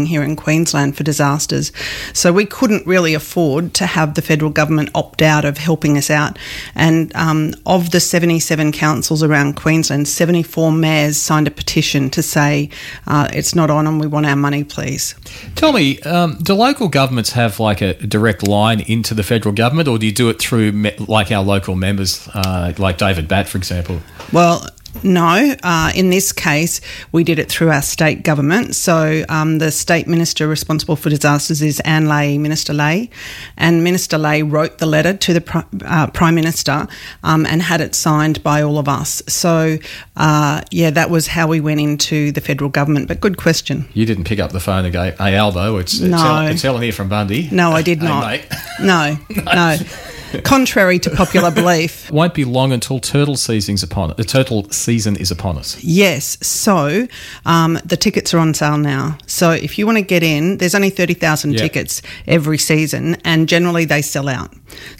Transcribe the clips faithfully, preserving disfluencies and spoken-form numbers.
here in Queensland for disasters. So we couldn't really afford to have the federal government opt out of helping us out. And um, of the seventy-seven councils around Queensland, seventy-four mayors signed a petition to say uh, it's not on and we want our money, please. Tell me, um, do local governments have like a direct line into the federal government, or do you do it through me- like our local members, uh, like David Batt, for example? Well, no. Uh, in this case, we did it through our state government. So um, the state minister responsible for disasters is Anne Ley, Minister Ley. And Minister Ley wrote the letter to the pri- uh, Prime Minister um, and had it signed by all of us. So, uh, yeah, that was how we went into the federal government. But good question. You didn't pick up the phone and go, hey, Albo, it's, no. it's, Helen, it's Helen here from Bundy. No, I did hey, not. Mate. No, no. Contrary to popular belief. It won't be long until turtle season's upon the turtle season is upon us. Yes, so um, the tickets are on sale now. So if you want to get in, there's only thirty thousand yeah. tickets every season, and generally they sell out.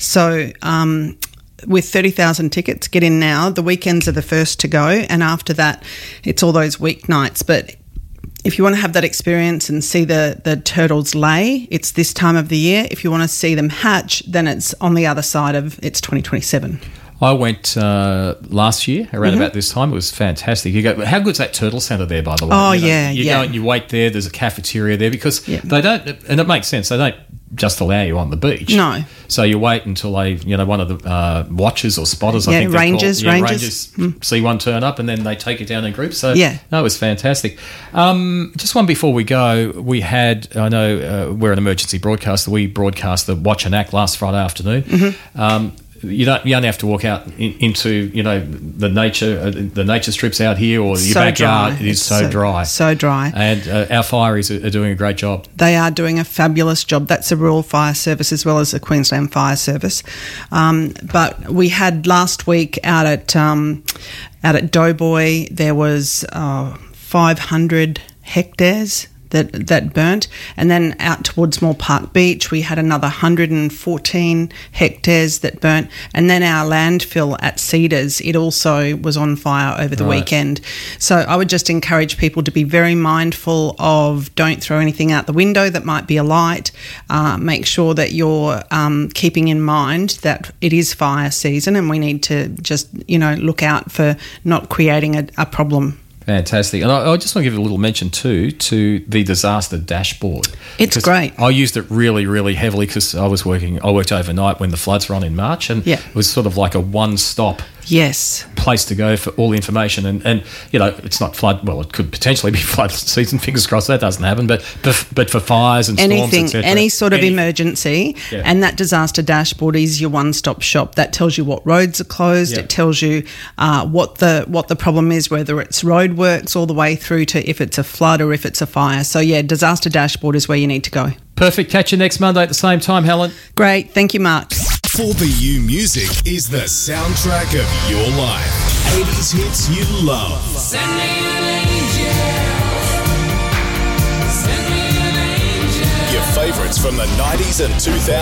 So um, with thirty thousand tickets, get in now. The weekends are the first to go, and after that, it's all those weeknights. But if you want to have that experience and see the, the turtles lay, it's this time of the year. If you want to see them hatch, then it's on the other side of it's twenty twenty-seven. I went uh, last year around mm-hmm. about this time. It was fantastic. You go, how good's that turtle centre there, by the way? Oh, you know, yeah, you yeah. go and you wait there. There's a cafeteria there because yeah. they don't, and it makes sense. They don't just allow you on the beach. No. So you wait until they, you know, one of the uh, watchers or spotters, yeah, I think they're rangers, called. Yeah, rangers, rangers mm. see one turn up and then they take it down in groups. So yeah. no, it was fantastic. Um, just one before we go, we had, I know uh, we're an emergency broadcaster. We broadcast the Watch and Act last Friday afternoon. Mm-hmm. Um, You don't. You only have to walk out in, into you know the nature, uh, the nature strips out here, or your so backyard. Dry. It is it's so, so dry, so dry. And uh, our fireys are, are doing a great job. They are doing a fabulous job. That's the Rural Fire Service as well as the Queensland Fire Service. Um, but we had last week out at um, out at Doughboy, there was uh, five hundred hectares that that burnt, and then out towards Moore Park Beach we had another one hundred fourteen hectares that burnt, and then our landfill at Cedars, it also was on fire over the right. weekend. So I would just encourage people to be very mindful of don't throw anything out the window that might be alight. Uh, make sure that you're um, keeping in mind that it is fire season and we need to just, you know, look out for not creating a, a problem. Fantastic. And I, I just want to give a little mention too to the disaster dashboard. It's great. I used it really, really heavily because I was working, I worked overnight when the floods were on in March, and yeah. it was sort of like a one-stop yes. place to go for all the information. And, and, you know, it's not flood, well, it could potentially be flood season, fingers crossed that doesn't happen, but but, but for fires and storms, anything, et cetera. any sort of any, emergency, yeah. and that disaster dashboard is your one-stop shop. That tells you what roads are closed. Yeah. It tells you uh, what the what the problem is, whether it's roadworks all the way through to if it's a flood or if it's a fire. So, yeah, disaster dashboard is where you need to go. Perfect. Catch you next Monday at the same time, Helen. Great. Thank you, Mark. four B U Music is the soundtrack of your life. eighties hits you love. Send me an angel. Send me an angel. Your favourites from the nineties and two thousands.